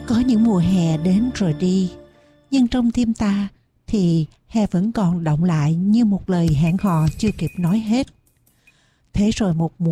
Có những mùa hè đến rồi đi, nhưng trong tim ta thì hè vẫn còn đọng lại như một lời hẹn hò chưa kịp nói hết. Thế rồi một mùa